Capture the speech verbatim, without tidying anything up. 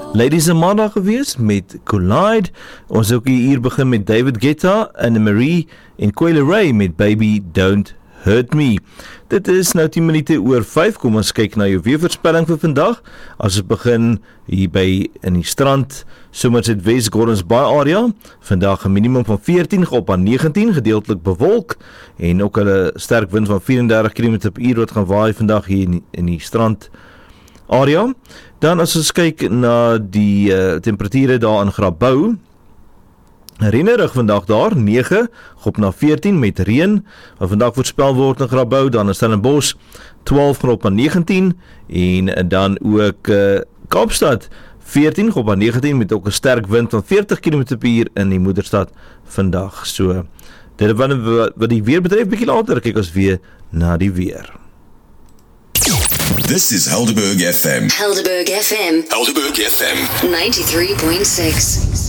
Ladies en maandag gewees met Collide. Ons ook hier begin met David Guetta, Anne-Marie en Coi Leray met Baby Don't Hurt Me. Dit is nou tien minute oor vyf, kom ons kyk na jou weervoorspelling vir vandag. As het begin hier by in die strand, Somerset West, Gordons Bay area. Vandag 'n minimum van veertien op aan negentien, gedeeltelik bewolk en ook 'n sterk wind van vyf en dertig kilometer per uur wat gaan waai vandag hier in die, in die strand area. Dan as ons kyk na die uh, temperature daar in Grabouw, reënerig vandag daar, nege, op na veertien met reën, wat vandag voorspel word in Grabouw, dan in Stellenbosch, twaalf op na negentien, en dan ook uh, Kaapstad, veertien op na negentien, met ook 'n sterk wind van veertig kilometer per uur in die moederstad vandag. So, dit wat, wat die weer betref, bietjie later, kyk ons weer na die weer. This is Helderberg F M. Helderberg F M. Helderberg F M. ninety-three point six.